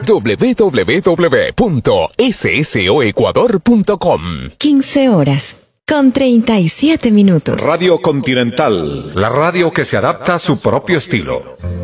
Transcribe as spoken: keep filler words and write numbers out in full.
doble u doble u doble u punto soecuador punto com. quince horas con treinta y siete minutos. Radio Continental, la radio que se adapta a su propio estilo.